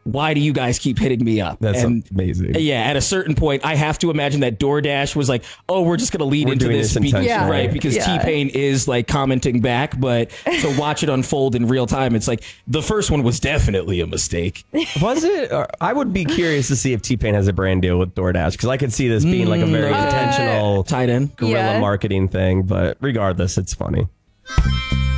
why do you guys keep hitting me up? That's amazing. Yeah, at a certain point, I have to imagine that DoorDash was like, oh, we're just going to lead into this. Right, because T-Pain is like commenting back. But to watch it unfold in real time, it's like the first one was definitely a mistake. Was it? I would be curious to see if T-Pain has a brand deal with DoorDash, because I could see this being like a very intentional tied in guerrilla marketing thing. But regardless, it's funny.